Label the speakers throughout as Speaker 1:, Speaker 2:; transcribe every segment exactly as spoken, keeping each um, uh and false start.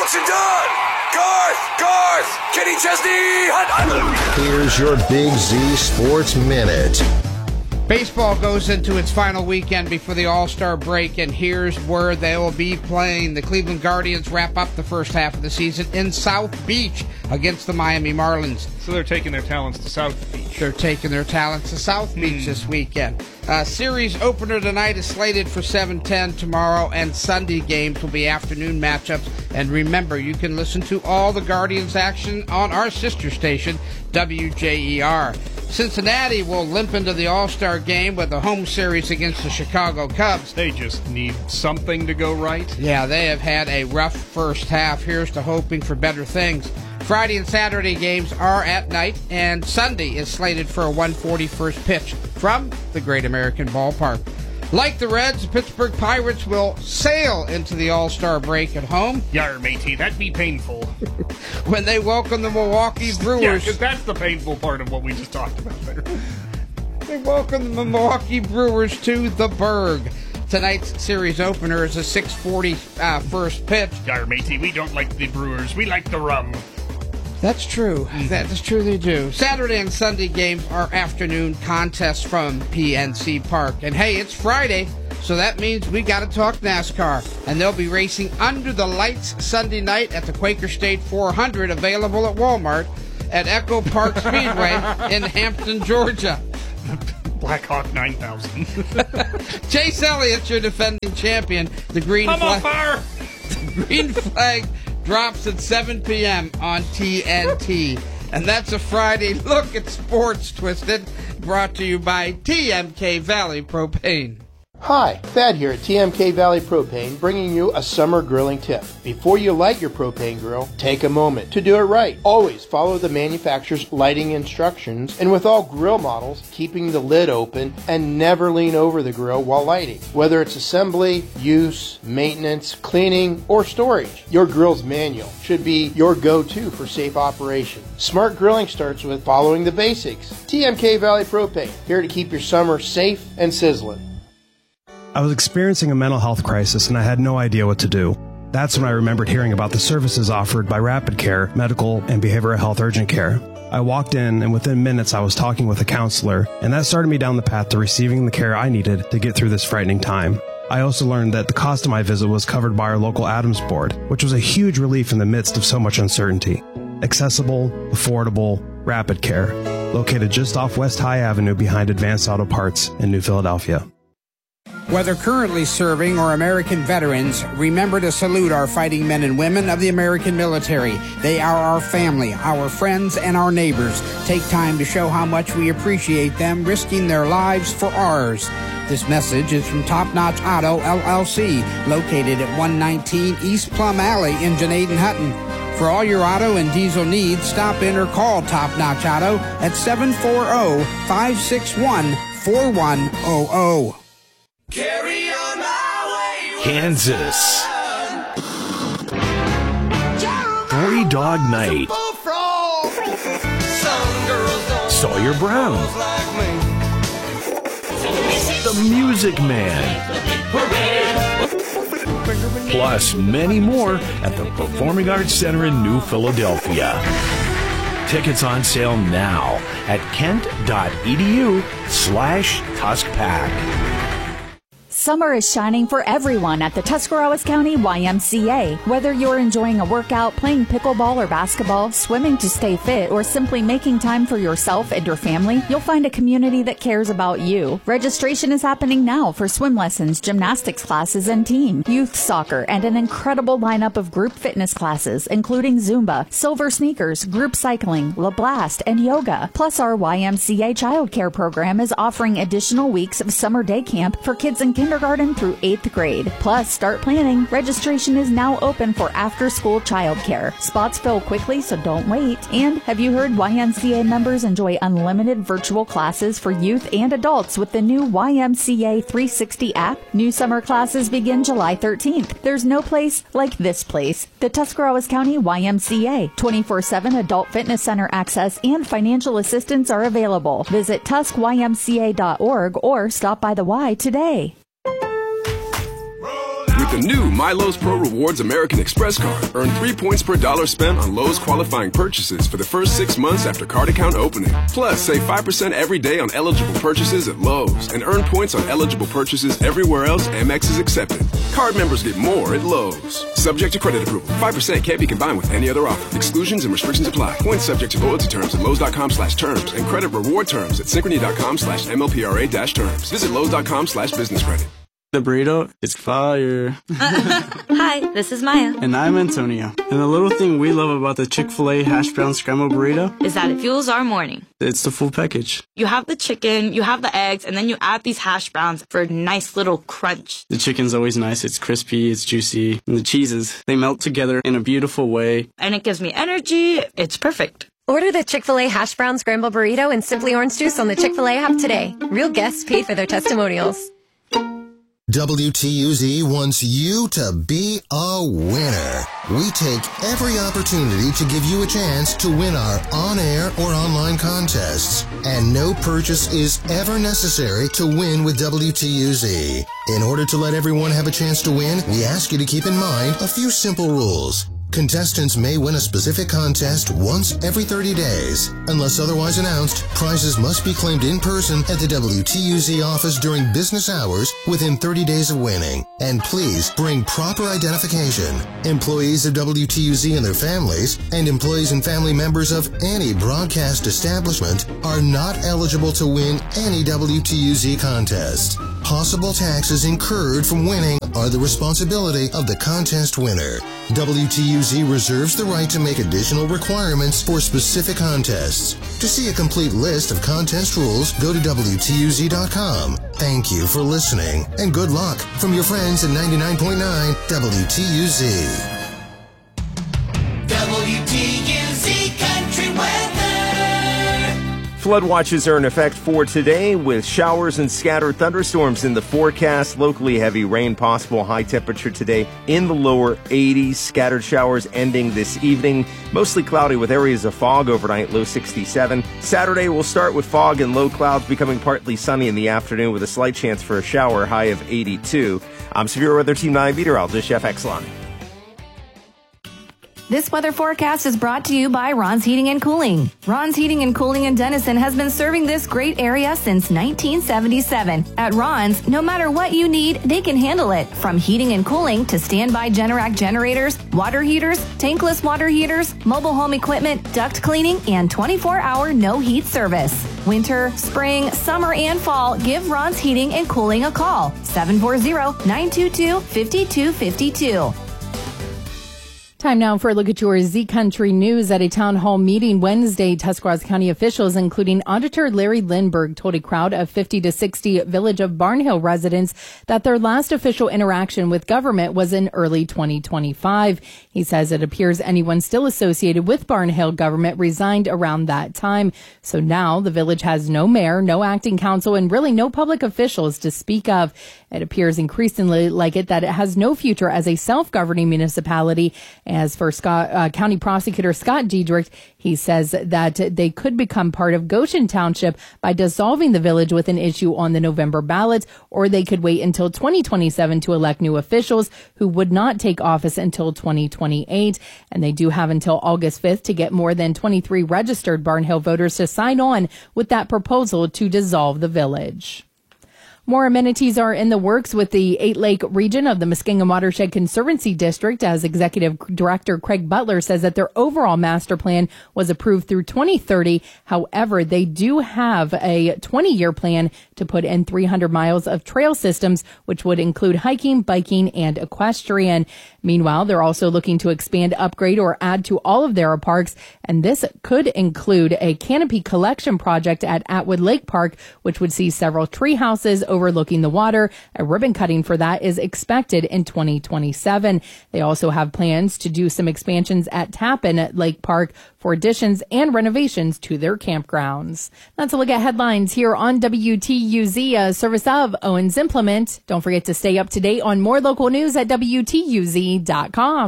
Speaker 1: Johnson done! Garth! Garth! Kenny Chesney! Hunt, hunt.
Speaker 2: Here's your Big Z Sports Minute.
Speaker 3: Baseball goes into its final weekend before the All-Star break, and here's where they will be playing. The Cleveland Guardians wrap up the first half of the season in South Beach against the Miami Marlins.
Speaker 4: So they're taking their talents to South Beach.
Speaker 3: They're taking their talents to South Beach mm. this weekend. Uh, series opener tonight is slated for seven ten tomorrow, and Sunday games will be afternoon matchups. And remember, you can listen to all the Guardians action on our sister station, W J E R. Cincinnati will limp into the All-Star game with a home series against the Chicago Cubs.
Speaker 4: They just need something to go right.
Speaker 3: Yeah, they have had a rough first half. Here's to hoping for better things. Friday and Saturday games are at night, and Sunday is slated for a one forty-first pitch from the Great American Ballpark. Like the Reds, the Pittsburgh Pirates will sail into the All-Star break at home.
Speaker 4: Yar, matey, that'd be painful.
Speaker 3: When they welcome the Milwaukee Brewers.
Speaker 4: Yeah, because that's the painful part of what we just talked about there.
Speaker 3: They welcome the Milwaukee Brewers to the Berg. Tonight's series opener is a six forty uh, first pitch.
Speaker 4: Yar, matey, we don't like the Brewers. We like the rum.
Speaker 3: That's true. Mm-hmm. That is true, they do. Saturday and Sunday games are afternoon contests from P N C Park. And hey, it's Friday, so that means we got to talk NASCAR. And they'll be racing under the lights Sunday night at the Quaker State four hundred, available at Walmart at Echo Park Speedway in Hampton, Georgia.
Speaker 4: Blackhawk nine thousand.
Speaker 3: Chase Elliott's your defending champion. The green
Speaker 4: I'm
Speaker 3: flag.
Speaker 4: on fire.
Speaker 3: The green flag drops at seven p.m. on T N T. And that's a Friday look at sports, Twisted, brought to you by T M K Valley Propane.
Speaker 5: Hi, Thad here at T M K Valley Propane, bringing you a summer grilling tip. Before you light your propane grill, take a moment to do it right. Always follow the manufacturer's lighting instructions, and with all grill models, keeping the lid open and never lean over the grill while lighting. Whether it's assembly, use, maintenance, cleaning, or storage, your grill's manual should be your go-to for safe operation. Smart grilling starts with following the basics. T M K Valley Propane, here to keep your summer safe and sizzling.
Speaker 6: I was experiencing a mental health crisis and I had no idea what to do. That's when I remembered hearing about the services offered by Rapid Care, Medical, and Behavioral Health Urgent Care. I walked in and within minutes I was talking with a counselor, and that started me down the path to receiving the care I needed to get through this frightening time. I also learned that the cost of my visit was covered by our local Adams Board, which was a huge relief in the midst of so much uncertainty. Accessible, affordable, Rapid Care, located just off West High Avenue behind Advanced Auto Parts in New Philadelphia.
Speaker 3: Whether currently serving or American veterans, remember to salute our fighting men and women of the American military. They are our family, our friends, and our neighbors. Take time to show how much we appreciate them risking their lives for ours. This message is from Top Notch Auto, L L C, located at one nineteen East Plum Alley in Janaden-Hutton. For all your auto and diesel needs, stop in or call Top Notch Auto at seven four zero, five six one, four one zero zero.
Speaker 1: Carry on my way.
Speaker 7: Kansas. Three Dog Night. Sawyer Brown. The Music Man. Plus many more at the Performing Arts Center in New Philadelphia. Tickets on sale now at kent.edu slash tuskpack.
Speaker 8: Summer is shining for everyone at the Tuscarawas County Y M C A. Whether you're enjoying a workout, playing pickleball or basketball, swimming to stay fit, or simply making time for yourself and your family, you'll find a community that cares about you. Registration is happening now for swim lessons, gymnastics classes, and team, youth soccer, and an incredible lineup of group fitness classes, including Zumba, Silver Sneakers, group cycling, La Blast, and yoga. Plus, our Y M C A child care program is offering additional weeks of summer day camp for kids in kindergarten through eighth grade. Plus, start planning. Registration is now open for after-school childcare. Spots fill quickly, so don't wait. And have you heard Y M C A members enjoy unlimited virtual classes for youth and adults with the new Y M C A three sixty app? New summer classes begin July thirteenth. There's no place like this place. The Tuscarawas County Y M C A. twenty-four seven Adult Fitness Center access and financial assistance are available. Visit tusk y m c a dot org or stop by the Y today.
Speaker 9: With the new My Lowe's Pro Rewards American Express card, earn three points per dollar spent on Lowe's qualifying purchases for the first six months after card account opening. Plus, save five percent every day on eligible purchases at Lowe's and earn points on eligible purchases everywhere else Amex is accepted. Card members get more at Lowe's. Subject to credit approval. five percent can't be combined with any other offer. Exclusions and restrictions apply. Points subject to loyalty terms at Lowe's.com slash terms and credit reward terms at Synchrony.com slash MLPRA dash terms. Visit Lowe's.com slash business credit.
Speaker 10: The burrito is fire.
Speaker 11: Hi, this is Maya.
Speaker 10: And I'm Antonio. And the little thing we love about the Chick-fil-A hash brown scrambled burrito
Speaker 11: is that it fuels our morning.
Speaker 10: It's the full package.
Speaker 11: You have the chicken, you have the eggs, and then you add these hash browns for a nice little crunch.
Speaker 10: The chicken's always nice. It's crispy, it's juicy. And the cheeses, they melt together in a beautiful way.
Speaker 11: And it gives me energy. It's perfect.
Speaker 12: Order the Chick-fil-A hash brown scrambled burrito and Simply Orange Juice on the Chick-fil-A app today. Real guests paid for their testimonials.
Speaker 2: W T U Z wants you to be a winner. We take every opportunity to give you a chance to win our on-air or online contests. And no purchase is ever necessary to win with W T U Z. In order to let everyone have a chance to win, we ask you to keep in mind a few simple rules. Contestants may win a specific contest once every thirty days. Unless otherwise announced, prizes must be claimed in person at the W T U Z office during business hours within thirty days of winning. And please bring proper identification. Employees of W T U Z and their families, and employees and family members of any broadcast establishment are not eligible to win any W T U Z contest. Possible taxes incurred from winning are the responsibility of the contest winner. W T U Z reserves the right to make additional requirements for specific contests. To see a complete list of contest rules, go to W T U Z dot com. Thank you for listening, and good luck from your friends at ninety-nine point nine W T U Z.
Speaker 13: W T U Z Country Weather.
Speaker 14: Flood watches are in effect for today with showers and scattered thunderstorms in the forecast. Locally heavy rain possible. High temperature today in the lower eighties. Scattered showers ending this evening. Mostly cloudy with areas of fog overnight. Low sixty-seven. Saturday will start with fog and low clouds becoming partly sunny in the afternoon with a slight chance for a shower. High of eighty-two. I'm Severe Weather Team nine meteorologist Jeff Exlon.
Speaker 15: This weather forecast is brought to you by Ron's Heating and Cooling. Ron's Heating and Cooling in Denison has been serving this great area since nineteen seventy-seven. At Ron's, no matter what you need, they can handle it. From heating and cooling to standby Generac generators, water heaters, tankless water heaters, mobile home equipment, duct cleaning, and twenty-four hour no heat service. Winter, spring, summer, and fall, give Ron's Heating and Cooling a call. seven four zero, nine two two, five two five two.
Speaker 16: Time now for a look at your Z Country News. At a town hall meeting Wednesday, Tuscarawas County officials, including Auditor Larry Lindberg, told a crowd of fifty to sixty Village of Barnhill residents that their last official interaction with government was in early twenty twenty-five. He says it appears anyone still associated with Barnhill government resigned around that time. So now the village has no mayor, no acting council, and really no public officials to speak of. It appears increasingly like it that it has no future as a self-governing municipality. As for Scott, uh, County Prosecutor Scott Diedrich, he says that they could become part of Goshen Township by dissolving the village with an issue on the November ballot, or they could wait until twenty twenty-seven to elect new officials who would not take office until twenty twenty-eight. And they do have until August fifth to get more than twenty-three registered Barnhill voters to sign on with that proposal to dissolve the village. More amenities are in the works with the Eight Lake region of the Muskingum Watershed Conservancy District, as Executive Director Craig Butler says that their overall master plan was approved through twenty thirty. However, they do have a twenty-year plan to put in three hundred miles of trail systems, which would include hiking, biking, and equestrian. Meanwhile, they're also looking to expand, upgrade, or add to all of their parks, and this could include a canopy collection project at Atwood Lake Park, which would see several tree houses overlooking the water. A ribbon cutting for that is expected in twenty twenty-seven. They also have plans to do some expansions at Tappan Lake Park for additions and renovations to their campgrounds. That's a look at headlines here on W T U Z, a service of Owens Implement. Don't forget to stay up to date on more local news at W T U Z dot com.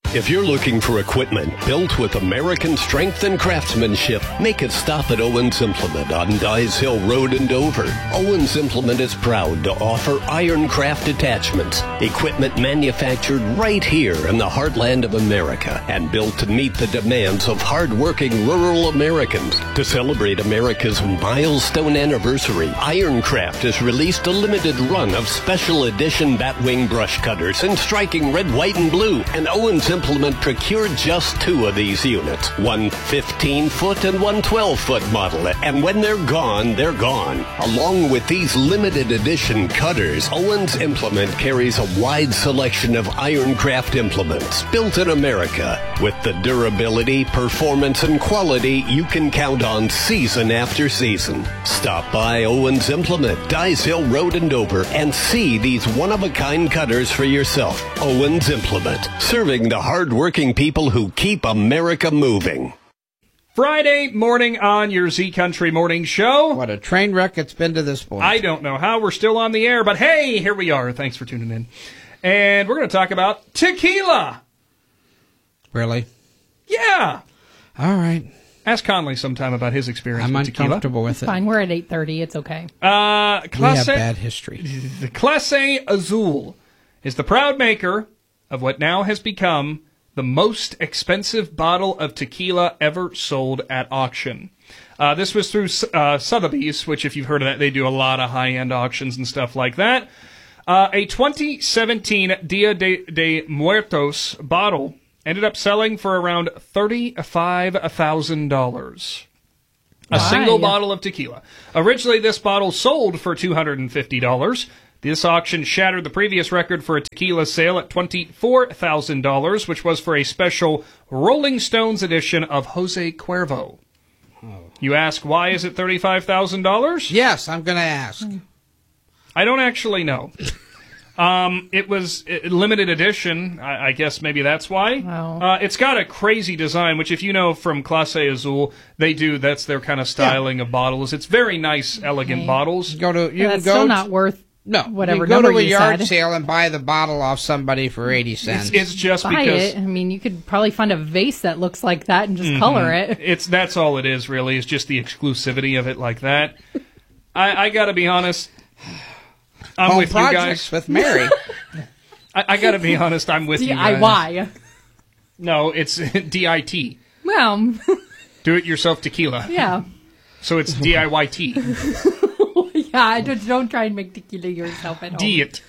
Speaker 17: If you're looking for equipment built with American strength and craftsmanship, make it stop at Owens Implement on Dyes Hill Road in Dover. Owens Implement is proud to offer Ironcraft attachments, equipment manufactured right here in the heartland of America and built to meet the demands of hard-working rural Americans. To celebrate America's milestone anniversary, Ironcraft has released a limited run of special edition Batwing brush cutters in striking red, white, and blue, and Owens Implement procured just two of these units, one fifteen-foot and one twelve-foot model, and when they're gone, they're gone. Along with these limited edition cutters, Owens Implement carries a wide selection of Ironcraft implements built in America with the durability, performance, and quality you can count on season after season. Stop by Owens Implement, Dyes Hill Road in Dover, and see these one-of-a-kind cutters for yourself. Owens Implement, serving the hard-working people who keep America moving.
Speaker 4: Friday morning on your Z Country Morning Show.
Speaker 3: What a train wreck it's been to this point.
Speaker 4: I don't know how we're still on the air, but hey, here we are. Thanks for tuning in. And we're going to talk about tequila.
Speaker 3: Really?
Speaker 4: Yeah.
Speaker 3: All right.
Speaker 4: Ask Conley sometime about his experience
Speaker 3: I'm
Speaker 4: with tequila.
Speaker 3: uncomfortable with it.
Speaker 16: Fine, we're at eight thirty. It's okay.
Speaker 4: Uh,
Speaker 3: We
Speaker 4: Clase,
Speaker 3: have bad history.
Speaker 4: The Clase Azul is the proud maker of what now has become the most expensive bottle of tequila ever sold at auction. Uh, this was through uh, Sotheby's, which, if you've heard of that, they do a lot of high-end auctions and stuff like that. Uh, a twenty seventeen Dia de, de Muertos bottle ended up selling for around thirty-five thousand dollars. A
Speaker 16: Why?
Speaker 4: single bottle of tequila. Originally, this bottle sold for two hundred fifty dollars. This auction shattered the previous record for a tequila sale at twenty-four thousand dollars, which was for a special Rolling Stones edition of Jose Cuervo. Oh. You ask, why is it thirty-five thousand dollars?
Speaker 3: Yes, I'm going to ask.
Speaker 4: I don't actually know. Um, it was a limited edition. I, I guess maybe that's why.
Speaker 16: Wow.
Speaker 4: Uh, it's got a crazy design, which if you know from Clase Azul, they do. That's their kind of styling yeah. of bottles. It's very nice, elegant
Speaker 16: okay.
Speaker 4: bottles.
Speaker 3: Go to you
Speaker 16: yeah,
Speaker 3: can
Speaker 16: that's
Speaker 3: go
Speaker 16: still
Speaker 3: to,
Speaker 16: not worth
Speaker 3: no
Speaker 16: whatever
Speaker 3: you go
Speaker 16: number
Speaker 3: to a
Speaker 16: you
Speaker 3: yard
Speaker 16: said.
Speaker 3: sale and buy the bottle off somebody for eighty cents.
Speaker 4: It's, it's just
Speaker 16: Buy
Speaker 4: because
Speaker 16: it. I mean, you could probably find a vase that looks like that and just
Speaker 4: mm-hmm.
Speaker 16: color it.
Speaker 4: It's that's all it is, really. It's just the exclusivity of it like that. I, I got to be honest. I'm
Speaker 3: Home
Speaker 4: with you
Speaker 3: projects
Speaker 4: guys.
Speaker 3: with Mary.
Speaker 4: I, I got to be honest. I'm with
Speaker 16: D
Speaker 4: you
Speaker 16: I Y.
Speaker 4: guys. No, it's D I T.
Speaker 16: Well,
Speaker 4: do it yourself tequila.
Speaker 16: Yeah.
Speaker 4: So it's D I Y T.
Speaker 16: Yeah, I don't, don't try and make tequila yourself at home.
Speaker 4: D it.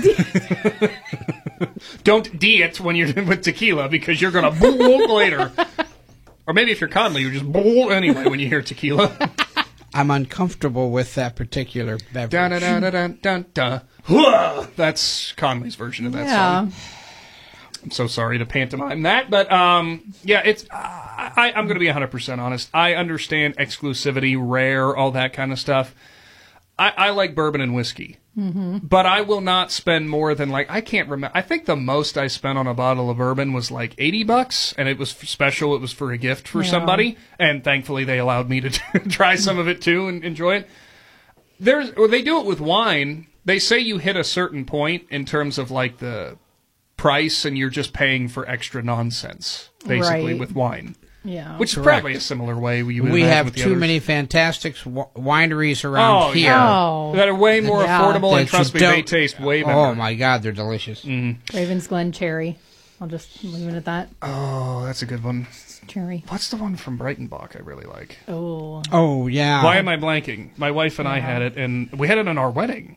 Speaker 4: Don't D it when you're with tequila because you're going to bool later. Or maybe if you're Conley, you just bool anyway when you hear tequila.
Speaker 3: I'm uncomfortable with that particular beverage.
Speaker 4: Dun, dun, dun, dun, dun, dun. Whoa! That's Conley's version of that
Speaker 16: yeah.
Speaker 4: song. I'm so sorry to pantomime that, but um, yeah, it's. Uh, I, I'm going to be one hundred percent honest. I understand exclusivity, rare, all that kind of stuff. I, I like bourbon and whiskey,
Speaker 16: mm-hmm.
Speaker 4: but I will not spend more than like I can't remember. I think the most I spent on a bottle of bourbon was like eighty bucks, and it was special. It was for a gift for
Speaker 16: yeah.
Speaker 4: somebody, and thankfully they allowed me to try some of it too and enjoy it. There's, well, they do it with wine. They say you hit a certain point in terms of like the price, and you're just paying for extra nonsense, basically,
Speaker 16: right.
Speaker 4: with wine.
Speaker 16: Yeah,
Speaker 4: which is
Speaker 3: correct.
Speaker 4: probably a similar way we would
Speaker 3: we
Speaker 4: imagine
Speaker 3: have
Speaker 4: with the
Speaker 3: too
Speaker 4: others.
Speaker 3: many fantastic w- wineries around
Speaker 4: oh,
Speaker 3: here
Speaker 4: yeah.
Speaker 16: Oh.
Speaker 4: that are way more
Speaker 16: Yeah.
Speaker 4: affordable,
Speaker 3: That
Speaker 4: and trust
Speaker 3: you
Speaker 4: me, they
Speaker 3: don't-
Speaker 4: taste way better.
Speaker 3: Oh my God, they're delicious.
Speaker 4: Mm.
Speaker 16: Ravens Glen Cherry. I'll just leave it at that.
Speaker 4: Oh, that's a good one.
Speaker 16: Cherry.
Speaker 4: What's the one from Breitenbach I really like?
Speaker 16: Oh.
Speaker 3: Oh yeah.
Speaker 4: Why am I blanking? My wife and I had it, and we had it on our wedding.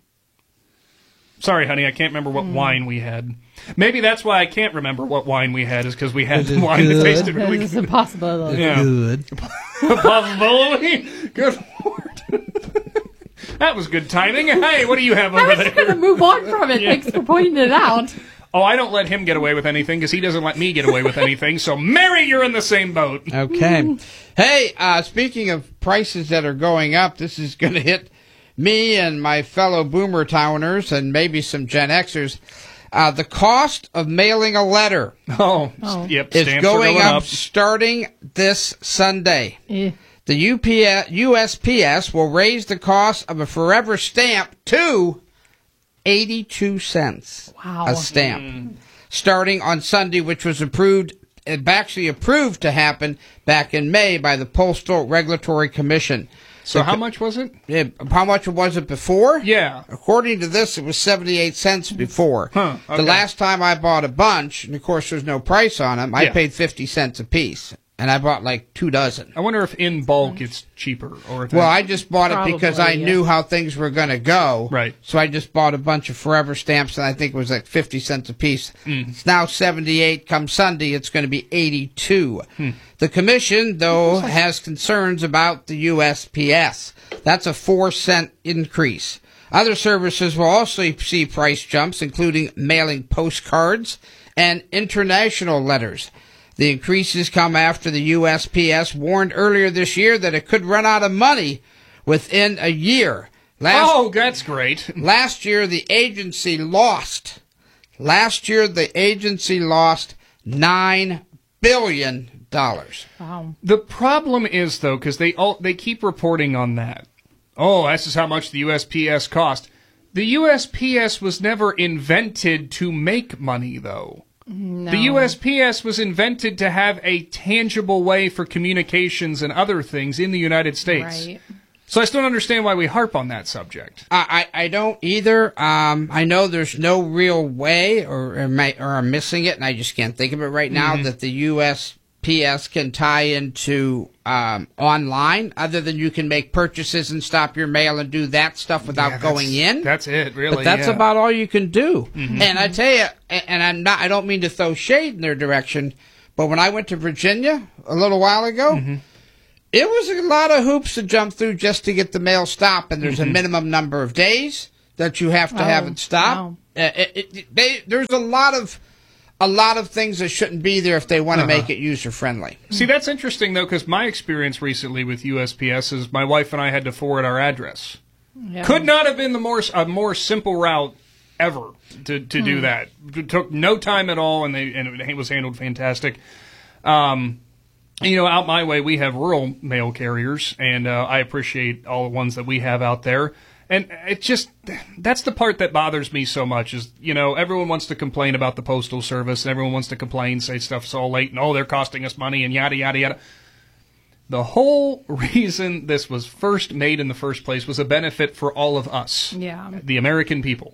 Speaker 4: Sorry, honey, I can't remember what mm. wine we had. Maybe that's why I can't remember what wine we had, is because we had the wine
Speaker 3: good?
Speaker 4: that tasted really
Speaker 16: It's
Speaker 4: good.
Speaker 16: a possibility.
Speaker 4: Yeah.
Speaker 3: Good.
Speaker 4: Possibility? Good Lord. That was good timing. Hey, what do you have over
Speaker 16: I was
Speaker 4: there?
Speaker 16: going to move on from it.
Speaker 4: Yeah.
Speaker 16: Thanks for pointing it out.
Speaker 4: Oh, I don't let him get away with anything because he doesn't let me get away with anything. So, Mary, you're in the same boat.
Speaker 3: Okay. Hey, uh, speaking of prices that are going up, this is going to hit me and my fellow Boomer Towners and maybe some Gen Xers. Uh, the cost of mailing a letter
Speaker 4: oh,
Speaker 16: oh.
Speaker 4: Yep,
Speaker 3: is
Speaker 4: stamps
Speaker 3: going,
Speaker 4: are going
Speaker 3: up,
Speaker 4: up
Speaker 3: starting this Sunday.
Speaker 16: Eh.
Speaker 3: The U P S, U S P S will raise the cost of a forever stamp to eighty-two cents
Speaker 16: Wow.
Speaker 3: a stamp.
Speaker 4: Mm.
Speaker 3: starting on Sunday, which was approved, actually approved to happen back in May by the Postal Regulatory Commission.
Speaker 4: So
Speaker 3: The
Speaker 4: how
Speaker 3: co-
Speaker 4: much was it?
Speaker 3: Yeah, how much was it before?
Speaker 4: Yeah.
Speaker 3: According to this, it was seventy-eight cents before.
Speaker 4: Huh, okay.
Speaker 3: The last time I bought a bunch, and of course there's no price on them, I
Speaker 4: Yeah.
Speaker 3: paid fifty cents a piece. And I bought like two dozen.
Speaker 4: I wonder if in bulk it's cheaper, or if
Speaker 3: Well, I just bought it
Speaker 16: Probably,
Speaker 3: because I
Speaker 16: yeah.
Speaker 3: knew how things were going to go.
Speaker 4: Right.
Speaker 3: So I just bought a bunch of Forever stamps, and I think it was like fifty cents a piece.
Speaker 4: Mm.
Speaker 3: It's now seventy-eight. Come Sunday, it's going to be eighty-two.
Speaker 4: Hmm.
Speaker 3: The commission, though, has concerns about the U S P S. That's a four cent increase. Other services will also see price jumps, including mailing postcards and international letters. The increases come after the U S P S warned earlier this year that it could run out of money within a year. Last,
Speaker 4: oh, that's great.
Speaker 3: last year, the agency lost. Last year, the agency lost nine billion dollars.
Speaker 16: Wow.
Speaker 4: The problem is, though, because they all they keep reporting on that. Oh, this is how much the U S P S cost. The U S P S was never invented to make money, though.
Speaker 16: No.
Speaker 4: The U S P S was invented to have a tangible way for communications and other things in the United States.
Speaker 16: Right.
Speaker 4: So I still don't understand why we harp on that subject.
Speaker 3: I, I, I don't either. Um, I know there's no real way, or, or, may, or I'm missing it, and I just can't think of it right now,
Speaker 4: Mhm.
Speaker 3: that the U S P S can tie into um, online, other than you can make purchases and stop your mail and do that stuff without
Speaker 4: Yeah,
Speaker 3: going in.
Speaker 4: That's it, really.
Speaker 3: But that's
Speaker 4: yeah.
Speaker 3: about all you can do.
Speaker 4: Mhm.
Speaker 3: And I tell you, and I'm not, I don't mean to throw shade in their direction, but when I went to Virginia a little while ago,
Speaker 4: Mm-hmm.
Speaker 3: it was a lot of hoops to jump through just to get the mail stopped, and there's
Speaker 4: Mhm.
Speaker 3: a minimum number of days that you have to
Speaker 16: Oh,
Speaker 3: have it stopped.
Speaker 16: wow.
Speaker 3: Uh, it, it, they, there's a lot of a lot of things that shouldn't be there if they want to
Speaker 4: Uh-huh.
Speaker 3: make it user friendly.
Speaker 4: See, that's interesting, though, because my experience recently with U S P S is my wife and I had to forward our address.
Speaker 16: Yeah.
Speaker 4: Could not have been the more a more simple route ever to, to do
Speaker 16: Hmm.
Speaker 4: that. It took no time at all, and they and it was handled fantastic. Um, you know, out my way, we have rural mail carriers, and uh, I appreciate all the ones that we have out there. And it just, that's the part that bothers me so much is, you know, everyone wants to complain about the Postal Service, and everyone wants to complain, say stuff's all late, and oh, they're costing us money, and yada, yada, yada. The whole reason this was first made in the first place was a benefit for all of us,
Speaker 16: Yeah.
Speaker 4: the American people.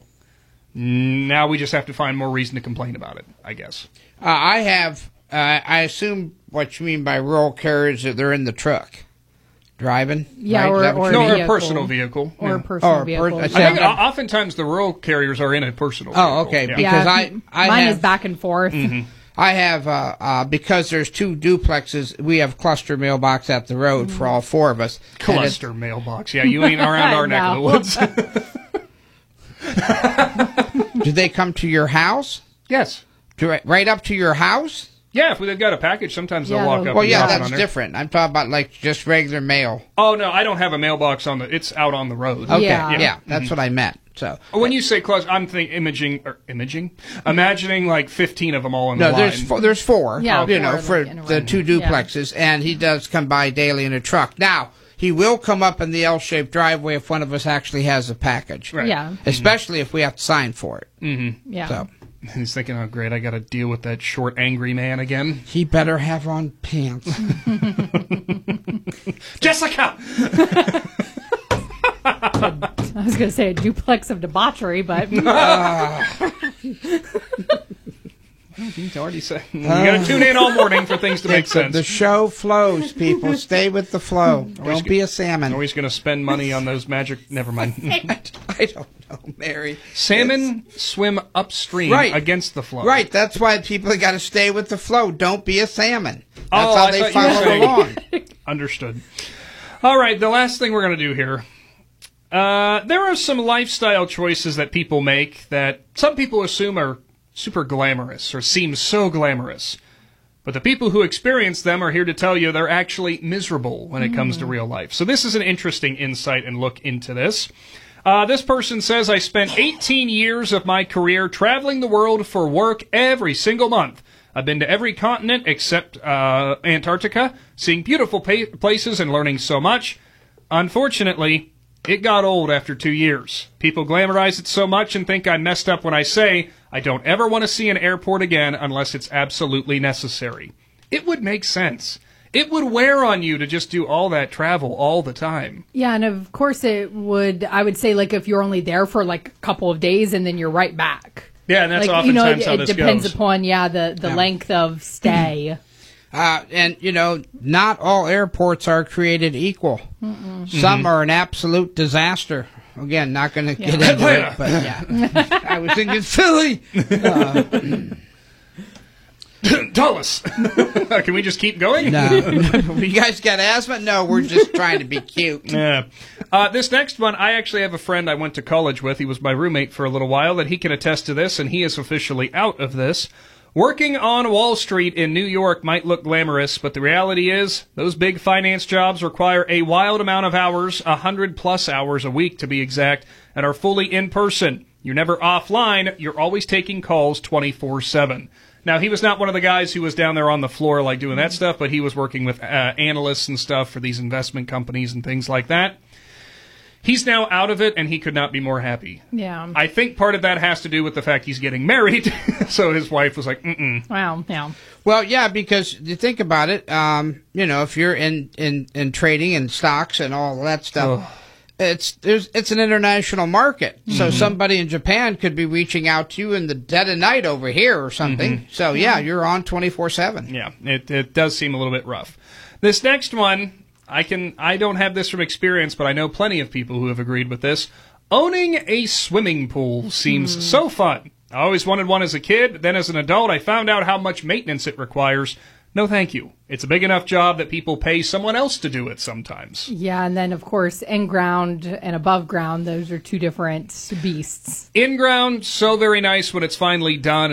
Speaker 4: Now we just have to find more reason to complain about it, I guess.
Speaker 3: Uh, I have, uh, I assume what you mean by rural carriers, that they're in the truck driving.
Speaker 16: Yeah,
Speaker 3: right?
Speaker 16: or-
Speaker 3: Is that what
Speaker 16: or
Speaker 3: you
Speaker 4: No,
Speaker 3: mean?
Speaker 4: or a
Speaker 16: vehicle.
Speaker 4: personal vehicle.
Speaker 16: Or
Speaker 4: Yeah.
Speaker 16: a personal
Speaker 3: Or a
Speaker 16: vehicle.
Speaker 3: per-
Speaker 4: I think o- oftentimes the rural carriers are in a personal vehicle.
Speaker 3: Oh, okay.
Speaker 4: Yeah.
Speaker 3: Because
Speaker 16: yeah,
Speaker 3: I, I
Speaker 16: mine
Speaker 3: have,
Speaker 16: is back and forth.
Speaker 4: Mhm.
Speaker 3: I have, uh, uh, because there's two duplexes, we have cluster mailbox at the road for all four of us. And it's-
Speaker 4: Cluster mailbox. Yeah, you ain't around our neck of the
Speaker 16: No.
Speaker 4: woods.
Speaker 3: Do they come to your house?
Speaker 4: Yes.
Speaker 3: To, right up to your house?
Speaker 4: Yeah, if they've got a package, sometimes they'll
Speaker 16: Yeah,
Speaker 4: walk
Speaker 16: they'll-
Speaker 4: up.
Speaker 3: Well,
Speaker 4: and
Speaker 3: yeah,
Speaker 4: drop it
Speaker 3: that's
Speaker 4: on there.
Speaker 3: different. I'm talking about like just regular mail.
Speaker 4: Oh no, I don't have a mailbox on the. It's out on the road.
Speaker 3: Okay,
Speaker 16: Yeah.
Speaker 3: yeah, that's what I meant. So
Speaker 4: When you say cluster, I'm thinking imaging or imaging, imagining like fifteen of them all in
Speaker 3: no,
Speaker 4: the
Speaker 3: there's
Speaker 4: line.
Speaker 3: four, there's four.
Speaker 16: Yeah,
Speaker 3: you
Speaker 16: four,
Speaker 3: know,
Speaker 16: like,
Speaker 3: for
Speaker 16: in a
Speaker 3: the
Speaker 16: row.
Speaker 3: two
Speaker 16: Yeah.
Speaker 3: duplexes, and he does come by daily in a truck. Now he will come up in the L-shaped driveway if one of us actually has a package.
Speaker 4: Right.
Speaker 16: Yeah.
Speaker 3: Especially if we have to sign for it.
Speaker 4: Mm-hmm.
Speaker 16: Yeah.
Speaker 3: So
Speaker 4: He's thinking, oh great, I got to deal with that short, angry man again.
Speaker 3: he better have on pants.
Speaker 4: Jessica.
Speaker 16: I was going to say a duplex of debauchery, but
Speaker 4: He's already said. You got to tune in all morning for things to make
Speaker 3: It's a-
Speaker 4: sense.
Speaker 3: The show flows, people. Stay with the flow. Don't be a salmon.
Speaker 4: Always going to spend money on those magic. Never mind.
Speaker 3: I don't know, Mary.
Speaker 4: Salmon swim upstream
Speaker 3: Right.
Speaker 4: against the flow.
Speaker 3: Right, that's why people got to stay with the flow. Don't be a salmon. That's
Speaker 4: Oh,
Speaker 3: how
Speaker 4: I
Speaker 3: they
Speaker 4: thought you were
Speaker 3: follow
Speaker 4: saying-
Speaker 3: along.
Speaker 4: Understood. All right, the last thing we're going to do here. Uh, there are some lifestyle choices that people make that some people assume are super glamorous or seem so glamorous. But the people who experience them are here to tell you they're actually miserable when it comes to real life. So this is an interesting insight and look into this. Uh, this person says, I spent eighteen years of my career traveling the world for work every single month. I've been to every continent except uh, Antarctica, seeing beautiful pa- places and learning so much. Unfortunately, it got old after two years. People glamorize it so much and think I messed up when I say I don't ever want to see an airport again unless it's absolutely necessary. It would make sense. It would wear on you to just do all that travel all the time.
Speaker 16: Yeah, and of course it would, I would say, like, if you're only there for, like, a couple of days and then you're right back.
Speaker 4: Yeah, and that's
Speaker 16: like,
Speaker 4: oftentimes
Speaker 16: you know, it,
Speaker 4: how
Speaker 16: it
Speaker 4: this
Speaker 16: depends
Speaker 4: goes.
Speaker 16: upon, yeah, the, the
Speaker 3: Yeah.
Speaker 16: length of stay.
Speaker 3: Uh, and, you know, not all airports are created equal.
Speaker 16: Mm-mm.
Speaker 3: Some
Speaker 4: Mhm.
Speaker 3: are an absolute disaster. Again, not going to
Speaker 16: Yeah.
Speaker 3: get into it, but yeah. I was thinking Philly. Uh,
Speaker 4: Tullis. Can we just keep going?
Speaker 3: no. You guys got asthma? No, we're just trying to be cute.
Speaker 4: Yeah. Uh, this next one, I actually have a friend I went to college with. He was my roommate for a little while, and he can attest to this, and he is officially out of this. Working on Wall Street in New York might look glamorous, but the reality is those big finance jobs require a wild amount of hours, one hundred plus hours a week to be exact, and are fully in person. You're never offline. You're always taking calls twenty-four seven. Now, he was not one of the guys who was down there on the floor like doing that stuff, but he was working with uh, analysts and stuff for these investment companies and things like that. He's now out of it, and he could not be more happy.
Speaker 16: Yeah.
Speaker 4: I think part of that has to do with the fact he's getting married, so his wife was like, mm-mm.
Speaker 16: Wow, yeah.
Speaker 3: Well, yeah, because you think about it, um, you know, if you're in, in, in trading and stocks and all that stuff, it's there's it's an international market. So
Speaker 4: Mhm.
Speaker 3: somebody in Japan could be reaching out to you in the dead of night over here or something.
Speaker 4: Mhm.
Speaker 3: So, yeah, you're on twenty-four seven.
Speaker 4: Yeah, it, it does seem a little bit rough. This next one, I can I don't have this from experience, but I know plenty of people who have agreed with this. Owning a swimming pool seems
Speaker 16: Hmm.
Speaker 4: so fun. I always wanted one as a kid. Then as an adult, I found out how much maintenance it requires. No, thank you. It's a big enough job that people pay someone else to do it sometimes.
Speaker 16: Yeah, and then, of course, in-ground and above-ground, those are two different beasts.
Speaker 4: In-ground, so very nice when it's finally done.